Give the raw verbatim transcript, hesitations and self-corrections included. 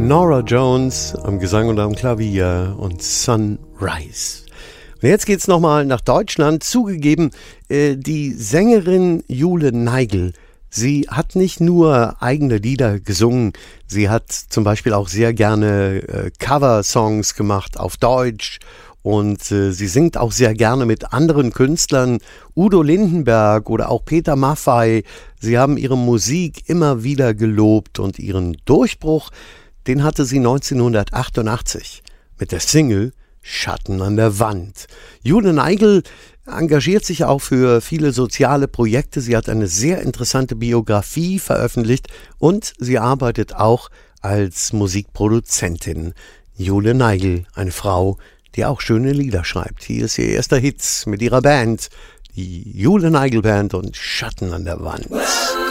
Norah Jones am Gesang und am Klavier und Sunrise. Und jetzt geht's nochmal nach Deutschland. Zugegeben, äh, die Sängerin Jule Neigel, sie hat nicht nur eigene Lieder gesungen, sie hat zum Beispiel auch sehr gerne äh, Cover-Songs gemacht auf Deutsch und äh, sie singt auch sehr gerne mit anderen Künstlern, Udo Lindenberg oder auch Peter Maffay. Sie haben ihre Musik immer wieder gelobt und ihren Durchbruch, den hatte sie neunzehnhundertachtundachtzig mit der Single Schatten an der Wand. Jule Neigel engagiert sich auch für viele soziale Projekte. Sie hat eine sehr interessante Biografie veröffentlicht und sie arbeitet auch als Musikproduzentin. Jule Neigel, eine Frau, die auch schöne Lieder schreibt. Hier ist ihr erster Hit mit ihrer Band, die Jule Neigel Band und Schatten an der Wand.